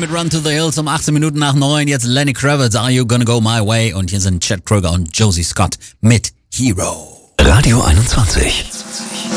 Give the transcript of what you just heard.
mit Run to the Hills um 18 Minuten nach 9. Jetzt Lenny Kravitz, Are You Gonna Go My Way? Und hier sind Chad Kroeger und Josie Scott mit Hero. Radio 21.